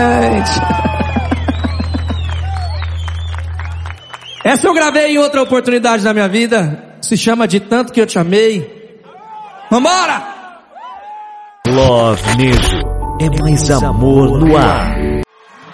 Essa eu gravei em outra oportunidade da minha vida. Se chama De Tanto Que Eu Te Amei. Vambora! Love Nejo é mais amor no ar.